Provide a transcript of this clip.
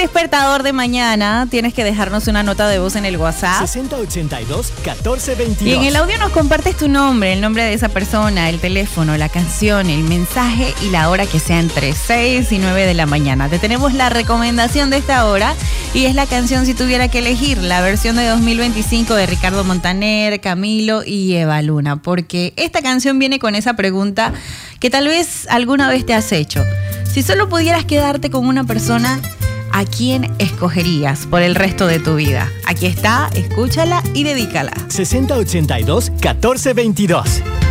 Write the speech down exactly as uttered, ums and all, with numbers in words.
despertador de mañana, tienes que dejarnos una nota de voz en el WhatsApp. sesenta ochenta y dos, catorce veintidós. Y en el audio nos compartes tu nombre, el nombre de esa persona, el teléfono, la canción, el mensaje y la hora que sea entre seis y nueve de la mañana. Te tenemos la recomendación de esta hora y es la canción Si Tuviera que Elegir, la versión de dos mil veinticinco de Ricardo Montaner, Camilo y Eva Luna. Porque esta canción viene con esa pregunta que tal vez alguna vez te has hecho. Si solo pudieras quedarte con una persona, ¿a quién escogerías por el resto de tu vida? Aquí está, escúchala y dedícala. sesenta ochenta y dos, catorce veintidós.